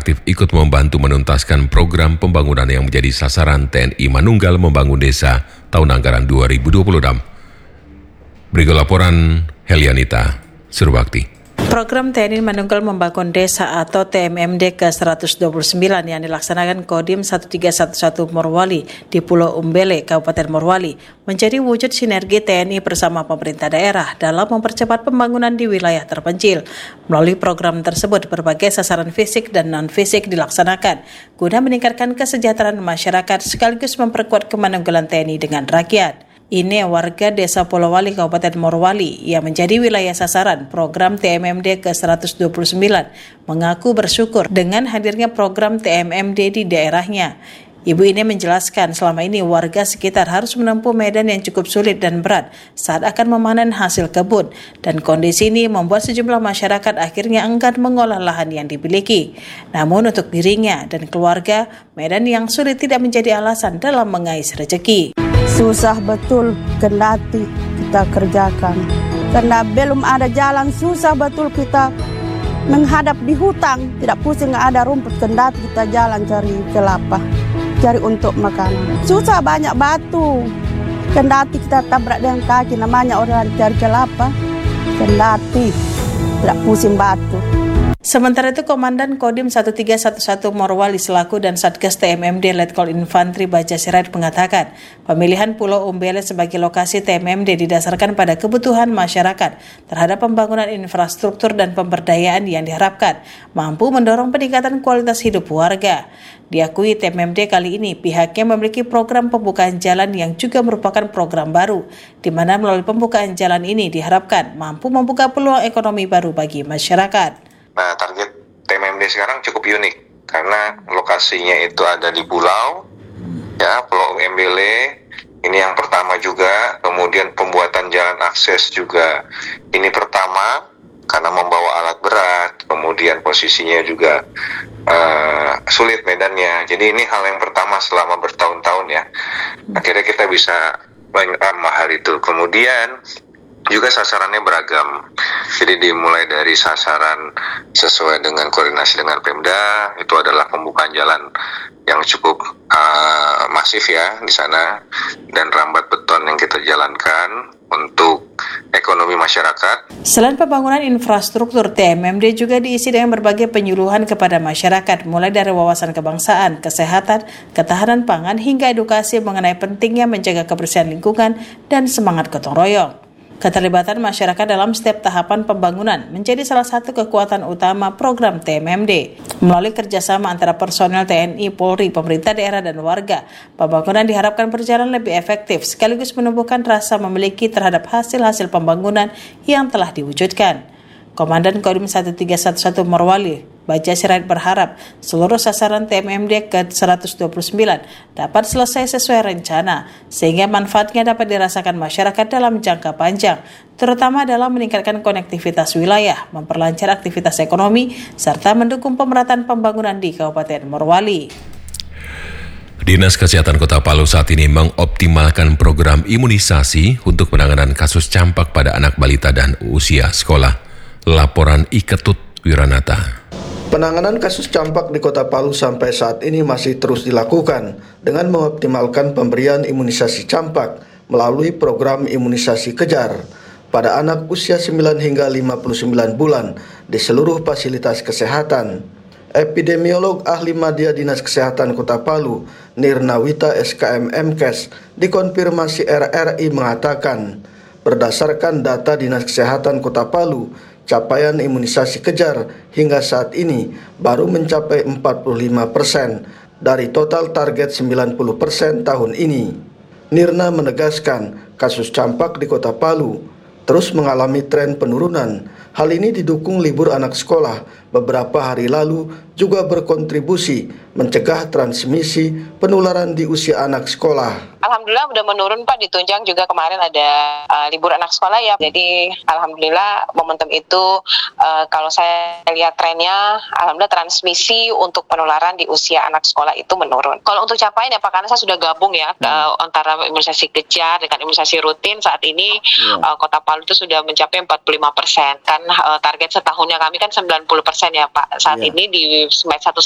aktif ikut membantu menuntaskan program pembangunan yang menjadi sasaran TNI Manunggal Membangun Desa tahun anggaran 2026. Berikut laporan Helianita Surbakti. Program TNI Manunggal Membangun Desa atau TMMD ke-129 yang dilaksanakan Kodim 1311 Morowali di Pulau Umbele, Kabupaten Morowali, menjadi wujud sinergi TNI bersama pemerintah daerah dalam mempercepat pembangunan di wilayah terpencil. Melalui program tersebut, berbagai sasaran fisik dan non-fisik dilaksanakan guna meningkatkan kesejahteraan masyarakat sekaligus memperkuat kemanunggalan TNI dengan rakyat. Ini warga Desa Polowali, Kabupaten Morowali yang menjadi wilayah sasaran program TMMD ke-129 mengaku bersyukur dengan hadirnya program TMMD di daerahnya. Ibu ini menjelaskan selama ini warga sekitar harus menempuh medan yang cukup sulit dan berat saat akan memanen hasil kebun, dan kondisi ini membuat sejumlah masyarakat akhirnya enggan mengolah lahan yang dimiliki. Namun untuk dirinya dan keluarga, medan yang sulit tidak menjadi alasan dalam mengais rezeki. Susah betul kendati kita kerjakan, karena belum ada jalan. Susah betul kita menghadap di hutang, tidak pusing, nggak ada rumput, kendati kita jalan cari kelapa, cari untuk makanan. Susah, banyak batu, kendati kita tabrak dengan kaki, namanya orang cari kelapa, kendati tidak pusing batu. Sementara itu, Komandan Kodim 1311 Morowali selaku dan Satgas TMMD Letkol Infantri Baja Sirait mengatakan, pemilihan Pulau Umbele sebagai lokasi TMMD didasarkan pada kebutuhan masyarakat terhadap pembangunan infrastruktur dan pemberdayaan yang diharapkan mampu mendorong peningkatan kualitas hidup warga. Diakui TMMD kali ini pihaknya memiliki program pembukaan jalan yang juga merupakan program baru, di mana melalui pembukaan jalan ini diharapkan mampu membuka peluang ekonomi baru bagi masyarakat. Nah, target TMMD sekarang cukup unik karena lokasinya itu ada di pulau, ya, Pulau Umbele. Ini yang pertama juga. Kemudian pembuatan jalan akses juga ini pertama karena membawa alat berat. Kemudian posisinya juga sulit medannya. Jadi ini hal yang pertama selama bertahun-tahun ya. Akhirnya kita bisa mahal itu. Kemudian juga sasarannya beragam. Jadi dimulai dari sasaran sesuai dengan koordinasi dengan Pemda, itu adalah pembukaan jalan yang cukup masif ya di sana, dan rambat beton yang kita jalankan untuk ekonomi masyarakat. Selain pembangunan infrastruktur, TMMD juga diisi dengan berbagai penyuluhan kepada masyarakat, mulai dari wawasan kebangsaan, kesehatan, ketahanan pangan, hingga edukasi mengenai pentingnya menjaga kebersihan lingkungan dan semangat gotong royong. Keterlibatan masyarakat dalam setiap tahapan pembangunan menjadi salah satu kekuatan utama program TMMD. Melalui kerjasama antara personel TNI, Polri, pemerintah daerah, dan warga, pembangunan diharapkan berjalan lebih efektif sekaligus menumbuhkan rasa memiliki terhadap hasil-hasil pembangunan yang telah diwujudkan. Komandan Kodim 1311 Morowali, Baja Sirait berharap seluruh sasaran TMMD ke-129 dapat selesai sesuai rencana, sehingga manfaatnya dapat dirasakan masyarakat dalam jangka panjang, terutama dalam meningkatkan konektivitas wilayah, memperlancar aktivitas ekonomi, serta mendukung pemerataan pembangunan di Kabupaten Morowali. Dinas Kesehatan Kota Palu saat ini mengoptimalkan program imunisasi untuk penanganan kasus campak pada anak balita dan usia sekolah. Laporan Iketut Wiranata. Penanganan kasus campak di Kota Palu sampai saat ini masih terus dilakukan dengan mengoptimalkan pemberian imunisasi campak melalui program imunisasi kejar pada anak usia 9 hingga 59 bulan di seluruh fasilitas kesehatan. Epidemiolog ahli Madya Dinas Kesehatan Kota Palu, Nirnawita SKM MKes, dikonfirmasi RRI mengatakan, berdasarkan data Dinas Kesehatan Kota Palu, capaian imunisasi kejar hingga saat ini baru mencapai 45% dari total target 90% tahun ini. Nirna menegaskan kasus campak di Kota Palu terus mengalami tren penurunan. Hal ini didukung libur anak sekolah beberapa hari lalu juga berkontribusi mencegah transmisi penularan di usia anak sekolah. Alhamdulillah udah menurun Pak, ditunjang juga kemarin ada libur anak sekolah ya. Jadi alhamdulillah momentum itu kalau saya lihat trennya, alhamdulillah transmisi untuk penularan di usia anak sekolah itu menurun. Kalau untuk capaian ya Pak, karena saya sudah gabung ya antara imunisasi kejar dengan imunisasi rutin, saat ini Kota Palu itu sudah mencapai 45%. Kan target setahunnya kami kan 90% ya Pak. Saat ini di semester 1